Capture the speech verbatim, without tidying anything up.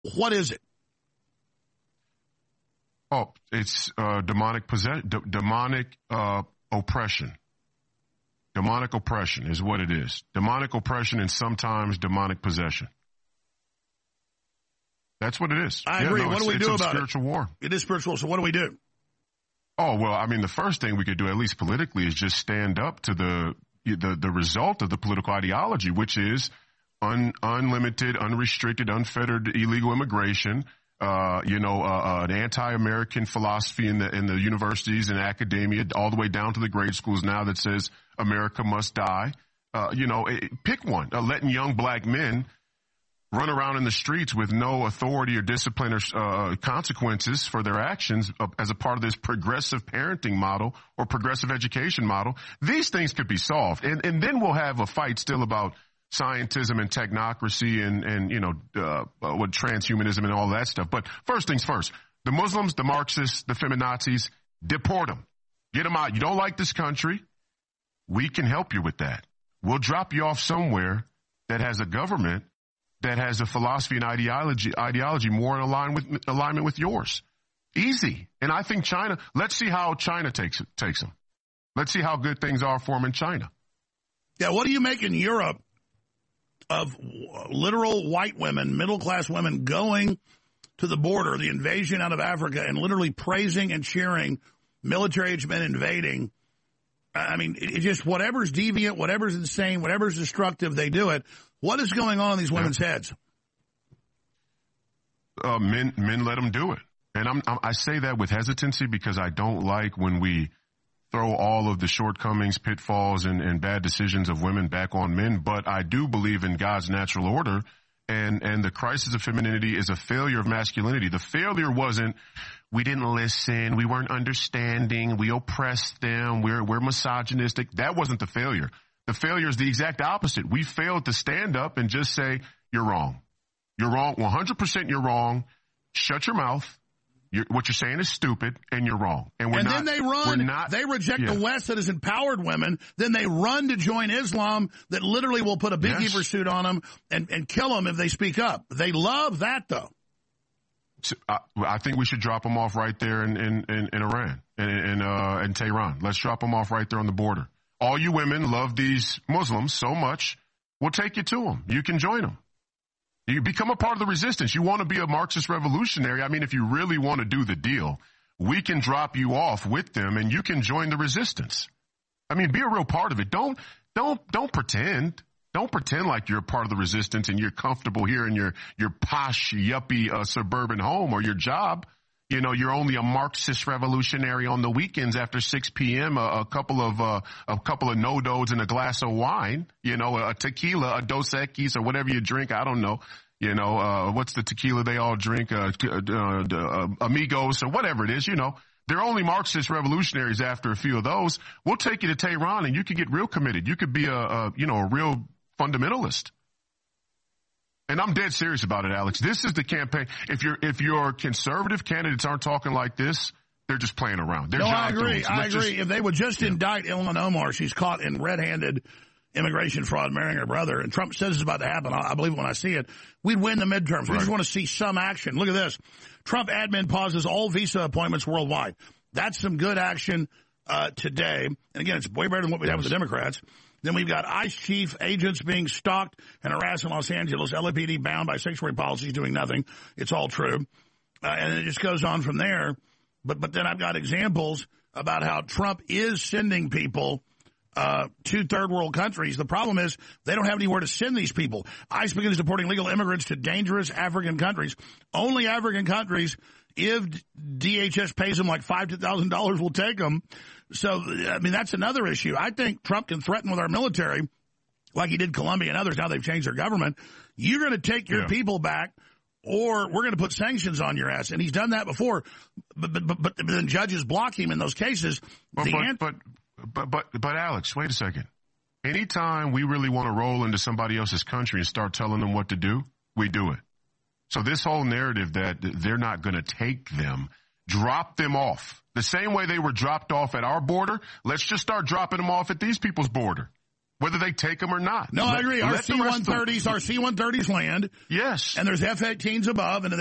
What is it? Oh, it's uh, demonic possess- d- demonic uh, oppression. Demonic oppression is what it is. Demonic oppression and sometimes demonic possession. That's what it is. I yeah, agree. No, what do we it's do a about spiritual it? war. It is spiritual. So what do we do? Oh, well, I mean, the first thing we could do, at least politically, is just stand up to the the, the result of the political ideology, which is un, unlimited, unrestricted, unfettered illegal immigration. Uh, you know, uh, uh, an anti-American philosophy in the in the universities and academia, all the way down to the grade schools now that says America must die. Uh, you know, it, pick one. Uh, letting young black men run around in the streets with no authority or discipline or uh, consequences for their actions uh, as a part of this progressive parenting model or progressive education model. These things could be solved, and and then we'll have a fight still about scientism and technocracy and, and you know, uh, uh, what transhumanism and all that stuff. But first things first, the Muslims, the Marxists, the feminazis, deport them. Get them out. You don't like this country? We can help you with that. We'll drop you off somewhere that has a government that has a philosophy and ideology, ideology more in align with, alignment with yours. Easy. And I think China, let's see how China takes, takes them. Let's see how good things are for them in China. Yeah, what do you make in Europe of literal white women, middle-class women going to the border, the invasion out of Africa, and literally praising and cheering military-age men invading? I mean, it, it just whatever's deviant, whatever's insane, whatever's destructive, they do it. What is going on in these women's yeah. heads? Uh, men, men let them do it. And I'm, I'm, I say that with hesitancy because I don't like when we throw all of the shortcomings, pitfalls, and, and bad decisions of women back on men. But I do believe in God's natural order, and, and the crisis of femininity is a failure of masculinity. The failure wasn't we didn't listen, we weren't understanding, we oppressed them, we're, we're misogynistic. That wasn't the failure. The failure is the exact opposite. We failed to stand up and just say, you're wrong. You're wrong. one hundred percent you're wrong. Shut your mouth. You're, what you're saying is stupid, and you're wrong. And, we're and not, then they run, not, they reject yeah. the West that has empowered women. Then they run to join Islam that literally will put a beekeeper yes. suit on them and, and kill them if they speak up. They love that, though. So, uh, I think we should drop them off right there in, in, in, in Iran and in, in, uh, in Tehran. Let's drop them off right there on the border. All you women love these Muslims so much, we'll take you to them. You can join them. You become a part of the resistance. You want to be a Marxist revolutionary. I mean, if you really want to do the deal, we can drop you off with them and you can join the resistance. I mean, be a real part of it. Don't, don't, don't pretend. Don't pretend like you're a part of the resistance and you're comfortable here in your, your posh, yuppie, uh, suburban home or your job. You know, you're only a Marxist revolutionary on the weekends after six p.m., a, a couple of, uh, a couple of no-dos and a glass of wine, you know, a tequila, a Dos Equis or whatever you drink. I don't know. You know, uh, what's the tequila they all drink? Uh, uh, uh, Amigos or whatever it is, you know. They're only Marxist revolutionaries after a few of those. We'll take you to Tehran and you could get real committed. You could be a, a you know, a real fundamentalist. And I'm dead serious about it, Alex. This is the campaign. If your if your conservative candidates aren't talking like this, they're just playing around. They're no, John I agree. Thornes. I Let's agree. Just, if they would just yeah. indict Ilhan Omar, she's caught in red-handed immigration fraud, marrying her brother, and Trump says it's about to happen. I, I believe it when I see it. We'd win the midterms. We right. just want to see some action. Look at this. Trump admin pauses all visa appointments worldwide. That's some good action uh, today. And again, it's way better than what we yes. have with the Democrats. Then we've got ICE chief agents being stalked and harassed in Los Angeles. L A P D bound by sanctuary policies doing nothing. It's all true. Uh, and it just goes on from there. But but then I've got examples about how Trump is sending people uh, to third world countries. The problem is they don't have anywhere to send these people. ICE begins deporting legal immigrants to dangerous African countries. Only African countries, if D H S pays them like five thousand dollars, will take them. So, I mean, that's another issue. I think Trump can threaten with our military like he did Colombia and others. Now they've changed their government. You're going to take your yeah. people back or we're going to put sanctions on your ass. And he's done that before. But but but, but then judges block him in those cases. But, the but, ant- but, but, but, but, Alex, wait a second. Anytime we really want to roll into somebody else's country and start telling them what to do, we do it. So this whole narrative that they're not going to take them, drop them off. The same way they were dropped off at our border, let's just start dropping them off at these people's border. whether they take them or not. No, let, I agree. Our let the C rest one thirties, of- our C one thirties land. Yes. And there's F eighteens above, and